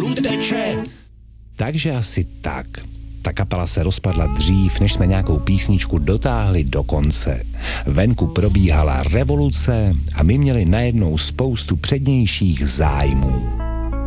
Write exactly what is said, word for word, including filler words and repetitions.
uteče. Takže asi tak. Ta kapela se rozpadla dřív, než jsme nějakou písničku dotáhli do konce. Venku probíhala revoluce a my měli najednou spoustu přednějších zájmů.